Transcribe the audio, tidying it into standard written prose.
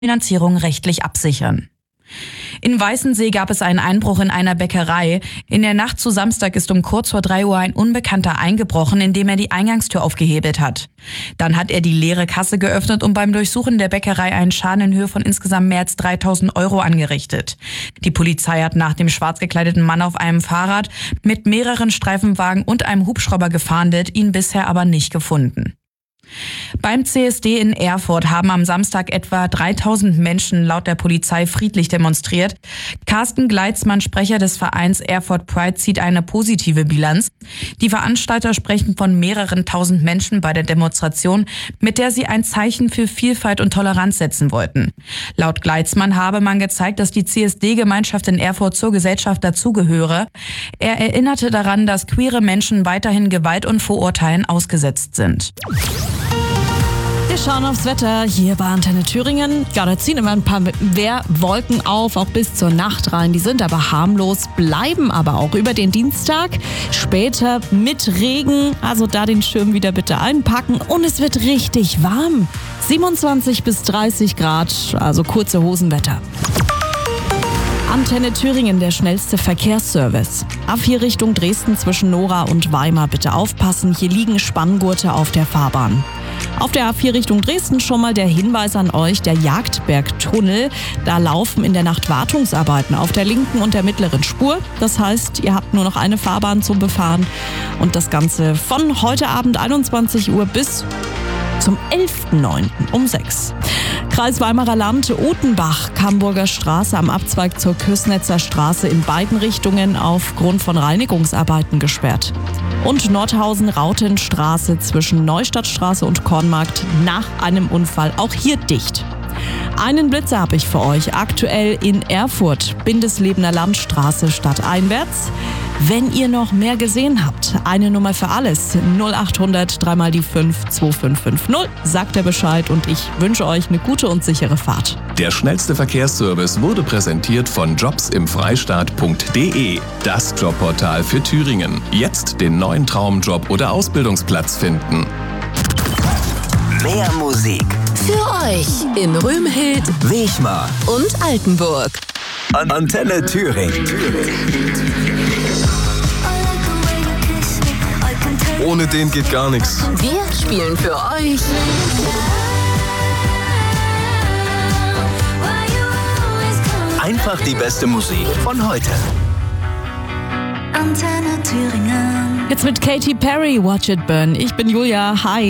Finanzierung rechtlich absichern. In Weißensee gab es einen Einbruch in einer Bäckerei. In der Nacht zu Samstag ist um kurz vor 3 Uhr ein Unbekannter eingebrochen, indem er die Eingangstür aufgehebelt hat. Dann hat er die leere Kasse geöffnet und beim Durchsuchen der Bäckerei einen Schaden in Höhe von insgesamt mehr als 3.000 Euro angerichtet. Die Polizei hat nach dem schwarz gekleideten Mann auf einem Fahrrad mit mehreren Streifenwagen und einem Hubschrauber gefahndet, ihn bisher aber nicht gefunden. Beim CSD in Erfurt haben am Samstag etwa 3.000 Menschen laut der Polizei friedlich demonstriert. Carsten Gleitzmann, Sprecher des Vereins Erfurt Pride, zieht eine positive Bilanz. Die Veranstalter sprechen von mehreren tausend Menschen bei der Demonstration, mit der sie ein Zeichen für Vielfalt und Toleranz setzen wollten. Laut Gleitzmann habe man gezeigt, dass die CSD-Gemeinschaft in Erfurt zur Gesellschaft dazugehöre. Er erinnerte daran, dass queere Menschen weiterhin Gewalt und Vorurteilen ausgesetzt sind. Wir schauen aufs Wetter hier bei Antenne Thüringen. Ja, da ziehen immer ein paar Wolken auf, auch bis zur Nacht rein. Die sind aber harmlos, bleiben aber auch über den Dienstag. Später mit Regen, also da den Schirm wieder bitte einpacken. Und es wird richtig warm. 27 bis 30 Grad, also kurze Hosenwetter. Antenne Thüringen, der schnellste Verkehrsservice. A4 Richtung Dresden zwischen Nora und Weimar bitte aufpassen. Hier liegen Spanngurte auf der Fahrbahn. Auf der A4 Richtung Dresden schon mal der Hinweis an euch, der Jagdbergtunnel. Da laufen in der Nacht Wartungsarbeiten auf der linken und der mittleren Spur. Das heißt, ihr habt nur noch eine Fahrbahn zum Befahren. Und das Ganze von heute Abend 21 Uhr bis zum 11.09. um 6. Kreis Weimarer Land, Otenbach, Camburger Straße am Abzweig zur Küssnetzer Straße in beiden Richtungen aufgrund von Reinigungsarbeiten gesperrt. Und Nordhausen-Rautenstraße zwischen Neustadtstraße und Kornmarkt nach einem Unfall auch hier dicht. Einen Blitzer habe ich für euch. Aktuell in Erfurt, Bindeslebener Landstraße stadteinwärts. Wenn ihr noch mehr gesehen habt, eine Nummer für alles. 0800 3 mal die 5 2550. Sagt er Bescheid und ich wünsche euch eine gute und sichere Fahrt. Der schnellste Verkehrsservice wurde präsentiert von jobsimfreistaat.de. Das Jobportal für Thüringen. Jetzt den neuen Traumjob oder Ausbildungsplatz finden. Mehr Musik für euch in Rümhild, Wechmar und Altenburg. Antenne Thüringen. Ohne den geht gar nichts. Wir spielen für euch einfach die beste Musik von heute. Antenne Thüringen. Jetzt mit Katy Perry, Watch It Burn. Ich bin Julia, hi.